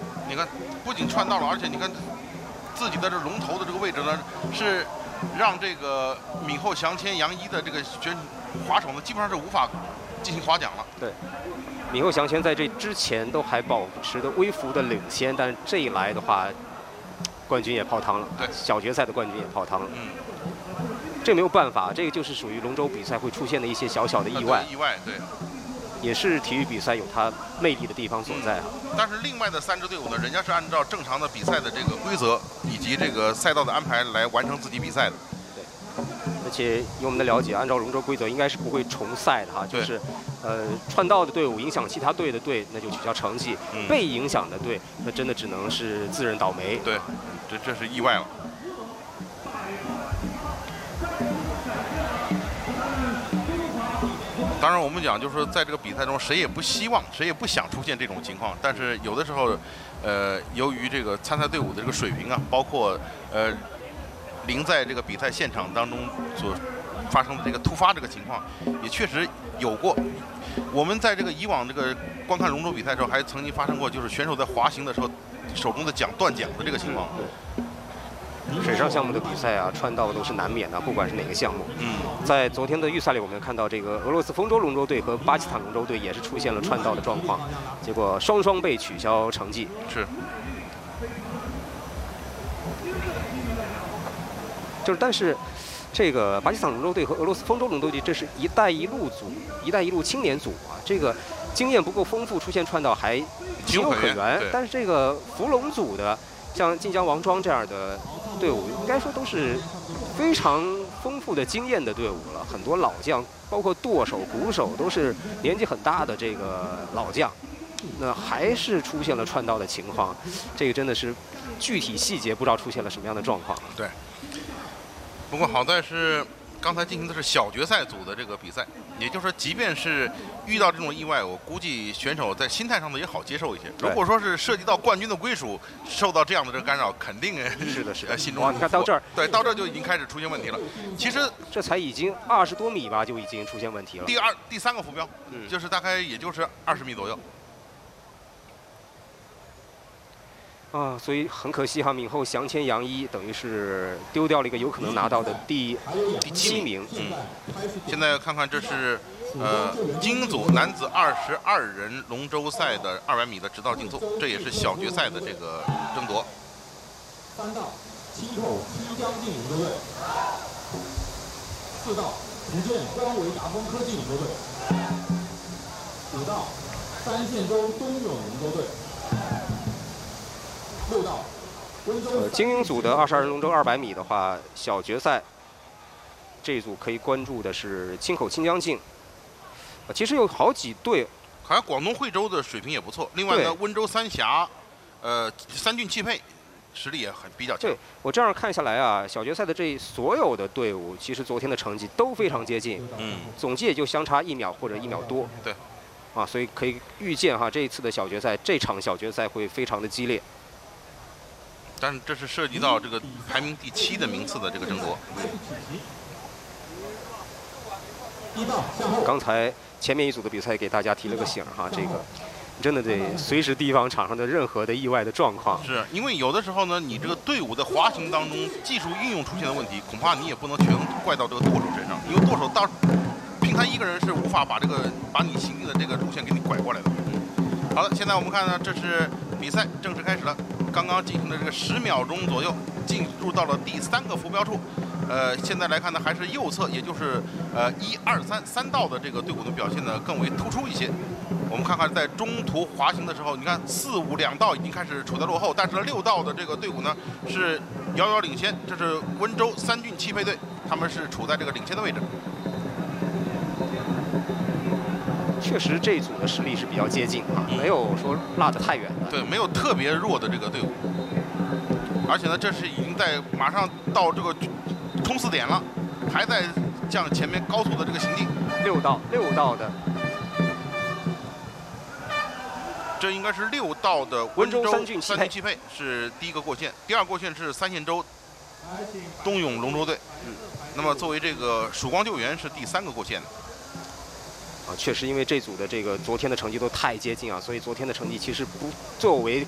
你看，不仅串到了，而且你看自己的这龙头的这个位置呢，是让这个闵后、祥谦、杨一的这个滑手呢，基本上是无法进行划桨了。 对，闵后、祥谦在这之前都还保持着微幅的领先，但是这一来的话，冠军也泡汤了。 对， 小决赛的冠军也泡汤了。这没有办法，这个就是属于龙舟比赛会出现的一些小小的意外。 意外，对。 也是体育比赛有它魅力的地方所在啊。 但是另外的3支队伍呢，人家是按照正常的比赛的这个规则以及这个赛道的安排来完成自己比赛的。 对，而且以我们的了解，按照龙舟规则应该是不会重赛的哈，就是串道的队伍影响其他队的队，那就取消成绩；被影响的队，那真的只能是自认倒霉。 对，这是意外了。当然，我们讲就是说，在这个比赛中，谁也不希望、谁也不想出现这种情况。但是有的时候，由于这个参赛队伍的这个水平啊，包括临在这个比赛现场当中所发生的这个突发这个情况，也确实有过。我们在这个以往这个观看龙舟比赛的时候，还曾经发生过，就是选手在滑行的时候，手中的桨断桨的这个情况。 水上项目的比赛啊，串道都是难免的，不管是哪个项目。在昨天的预赛里，我们看到这个俄罗斯丰州龙舟队和巴基斯坦龙舟队也是出现了串道的状况，结果双双被取消成绩。 是。 但是，这个巴基斯坦龙舟队和俄罗斯丰州龙舟队，这是“一带一路”组，“一带一路”青年组啊，这个经验不够丰富，出现串道还情有可原。但是这个福龙组的，像晋江王庄这样的队伍，应该说都是非常丰富的经验的队伍了，很多老将，包括舵手、鼓手都是年纪很大的这个老将，那还是出现了串道的情况，这个真的是具体细节不知道出现了什么样的状况。 对。不过好在是刚才进行的是小决赛组的这个比赛，也就是说，即便是遇到这种意外，我估计选手在心态上呢也好接受一些。如果说是涉及到冠军的归属，受到这样的这个干扰，肯定是的， 心中你看到这儿， 对，到这儿就已经开始出现问题了。其实这才已经20多米吧，就已经出现问题了。 第3个浮标，就是大概也就是20米左右。 啊，所以很可惜哈，闵后、祥谦、杨一等于是丢掉了一个有可能拿到的第7名。 现在看看这是精英组男子22人龙舟赛的200米的直道竞速，这也是小决赛的这个争夺。 3道七口新疆劲龙舟队，4道福建光维达丰科技龙舟队，5道三线洲东永龙舟队。6道精英组的22人龙舟200米的话，小决赛这一组可以关注的是青口清江径。其实有好几队， 好像广东惠州的水平也不错。另外呢，温州三峡，三骏汽配实力也比较强。 对，我这样看下来啊，小决赛的这所有的队伍，其实昨天的成绩都非常接近。总计也就相差1秒或者1秒多。 对。 啊，所以可以预见哈，这一次的小决赛，这场小决赛会非常的激烈。 但是这是涉及到这个排名第7的名次的这个争夺。 刚才前面一组的比赛给大家提了个醒哈，这个真的得随时提防场上的任何的意外的状况。 是因为有的时候呢，你这个队伍的滑行当中技术运用出现的问题，恐怕你也不能全怪到这个舵手身上，因为舵手凭他一个人是无法把你行进的这个路线给你拐过来的。好的，现在我们看呢，这是比赛正式开始了。刚刚进行的这个10秒钟左右，进入到了第3个浮标处。现在来看呢，还是右侧，也就是1、2、3道的这个队伍的表现呢更为突出一些。我们看看在中途滑行的时候，你看4、5两道已经开始处在落后，但是6道的这个队伍呢是遥遥领先。这是温州三骏汽配队，他们是处在这个领先的位置。 确实，这一组的实力是比较接近啊，没有说落得太远的。 对，没有特别弱的这个队伍。而且呢，这是已经在马上到这个冲刺点了，还在向前面高速的这个行进。 6道的， 这应该是6道的温州三骏汽配是第1个过线，第2过线是三线洲东永龙舟队。那么作为这个曙光救援是第3个过线的。 确实，因为这组的这个昨天的成绩都太接近啊，所以昨天的成绩其实不作为